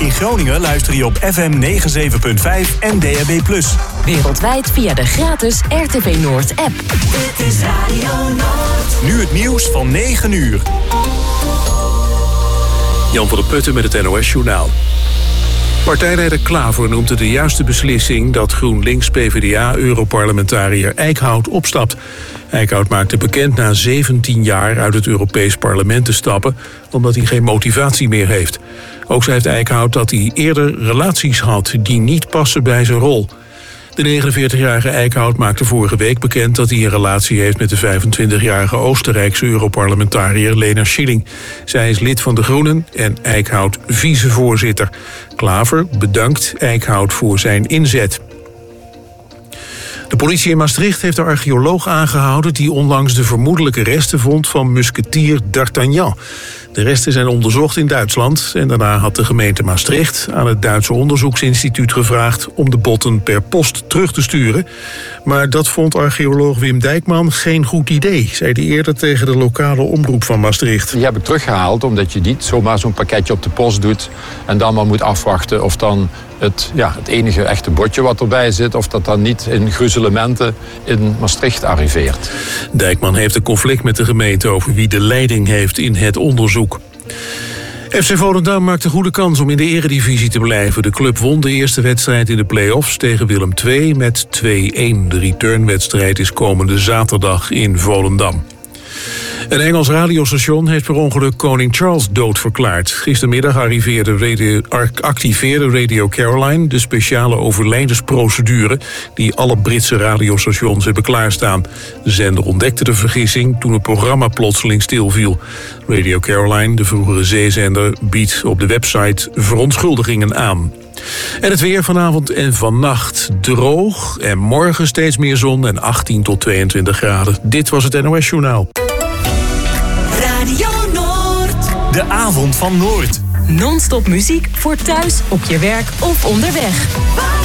In Groningen luister je op FM 97.5 en DAB+. Wereldwijd via de gratis RTV Noord app. Dit is Radio Noord. Nu het nieuws van 9 uur. Jan van der Putten met het NOS-journaal. Partijleider Klaver noemt het de juiste beslissing dat GroenLinks-PVDA-europarlementariër Eickhout opstapt. Eickhout maakte bekend na 17 jaar uit het Europees Parlement te stappen, omdat hij geen motivatie meer heeft. Ook schrijft Eickhout dat hij eerder relaties had die niet passen bij zijn rol. De 49-jarige Eickhout maakte vorige week bekend dat hij een relatie heeft met de 25-jarige Oostenrijkse Europarlementariër Lena Schilling. Zij is lid van de Groenen en Eickhout vicevoorzitter. Klaver bedankt Eickhout voor zijn inzet. De politie in Maastricht heeft de archeoloog aangehouden die onlangs de vermoedelijke resten vond van musketier D'Artagnan. De resten zijn onderzocht in Duitsland en daarna had de gemeente Maastricht aan het Duitse onderzoeksinstituut gevraagd om de botten per post terug te sturen. Maar dat vond archeoloog Wim Dijkman geen goed idee, zei hij eerder tegen de lokale omroep van Maastricht. Die heb ik teruggehaald omdat je niet zomaar zo'n pakketje op de post doet en dan maar moet afwachten of dan het enige echte botje wat erbij zit, of dat dan niet in gruzelementen in Maastricht arriveert. Dijkman heeft een conflict met de gemeente over wie de leiding heeft in het onderzoek. FC Volendam maakt een goede kans om in de eredivisie te blijven. De club won de eerste wedstrijd in de play-offs tegen Willem II met 2-1. De returnwedstrijd is komende zaterdag in Volendam. Een Engels radiostation heeft per ongeluk koning Charles doodverklaard. Gistermiddag activeerde Radio Caroline de speciale overlijdensprocedure die alle Britse radiostations hebben klaarstaan. De zender ontdekte de vergissing toen het programma plotseling stilviel. Radio Caroline, de vroegere zeezender, biedt op de website verontschuldigingen aan. En het weer vanavond en vannacht droog en morgen steeds meer zon en 18 tot 22 graden. Dit was het NOS Journaal. Radio Noord. De avond van Noord. Non-stop muziek voor thuis, op je werk of onderweg.